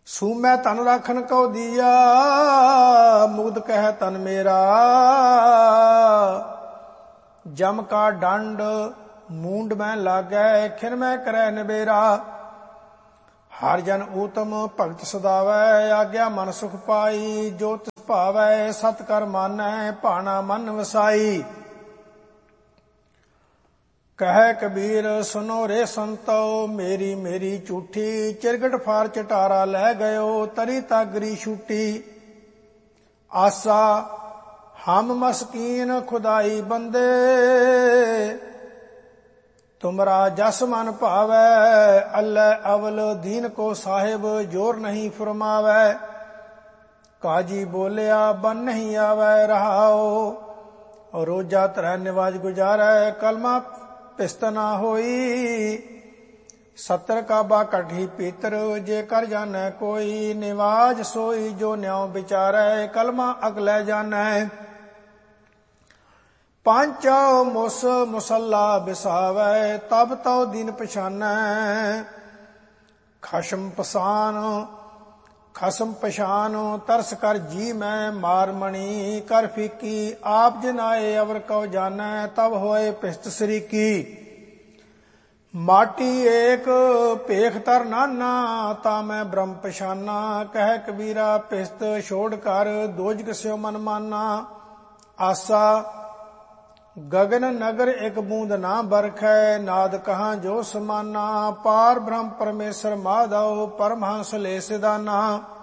ਸੂਮੈ ਤਨ ਰਾਖਨ ਕਉ ਦੀਆ, ਮੁਗਧ ਕਹਿ ਤਨ ਮੇਰਾ। ਜਮ ਕਾ ਡੰਡ ਮੂੰਡ ਮੈਂ ਲਾਗੈ, ਖਿਨ ਮੈਂ ਕਰੈ ਨਿਬੇਰਾ। ਹਰ ਜਨ ਊਤਮ ਭਗਤ ਸਦਾਵੈ, ਆਗਿਆ ਮਨ ਸੁਖ ਪਾਈ। ਜੋ ਤਿਸ ਭਾਵੈ ਸਤ ਕਰ ਮਾਨੈ, ਭਾਣਾ ਮਨ ਵਸਾਈ। ਕਹਿ ਕਬੀਰ ਸੁਨੋ ਰੇ ਸੰਤੋ, ਮੇਰੀ ਮੇਰੀ ਝੂਠੀ। ਚਿਰਗਟ ਫਾਰ ਚਟਾਰਾ ਲੈ ਗਇਓ, ਤਰੀ ਤਾਗਰੀ ਛੂਟੀ। ਆਸਾ ਹਮ ਮਸਕੀਨ ਖੁਦਾਈ ਬੰਦੇ, ਤੁਮਰਾ ਜਸ ਮਨ ਭਾਵੈ। ਅੱਲੇ ਅਵਲ ਦੀਨ ਕੋ ਸਾਹਿਬ, ਜੋਰ ਨਹੀਂ ਫਰਮਾਵੈ। ਕਾਜੀ ਬੋਲਿਆ ਬਨ ਨਹੀਂ ਆਵੈ ਰਹਾਓ। ਰੋਜਾ ਧਰੈ ਨਿਵਾਜ ਗੁਜਾਰੈ, ਕਲਮਾ ਪਿਸਤ ਨਾ ਹੋਈ। 70 ਕਾਬਾ ਕਢੀ ਪੀਤਰ, ਜੇ ਕਰ ਜਾਣੈ ਕੋਈ। ਨਿਵਾਜ ਸੋਈ ਜੋ ਨਿਉ ਵਿਚਾਰੈ, ਕਲਮਾ ਅਗਲੇ ਜਾਣੈ। ਪਾਂਚੋ ਮੁਸ ਮੁਸੱਲਾ ਬਿਸਾਵੈ, ਤਬ ਤਉ ਦਿਨ ਪਛਾਨੈ। ਖਸਮ ਪਛਾਨ ਤਰਸ ਕਰ ਜੀ ਮੈਂ ਮਾਰਮਣੀ। ਕਰ ਫੀਕੀ ਆਪ ਜਨਾਏ ਅਵਰ ਕਉ ਜਾਣੈ, ਤਬ ਹੋਏ ਪਿਸਤ ਸਰੀਕੀ। ਮਾਟੀ ਏਕ ਭੇਖ ਤਰ ਨਾਨਾ, ਤਾ ਮੈਂ ਬ੍ਰਹਮ ਪਛਾਨਾ। ਕਹਿ ਕਬੀਰਾ ਪਿਸਤ ਛੋੜ ਕਰ, ਦੋਜਕ ਸਿਓ ਮਨ ਮਾਨਾ। ਆਸਾ ਗਗਨ ਨਗਰ ਇਕ ਬੂੰਦ ਨਾ ਬਰਖੈ, ਨਾਦ ਕਹਾਂ ਜੋ ਸਮਾਨਾ। ਪਾਰ ਬ੍ਰਹਮ ਪਰਮੇਸ਼ਰ ਮਾਧਵ, ਪਰਮਹੰਸ ਲੈ ਸਿਦਾਨਾ।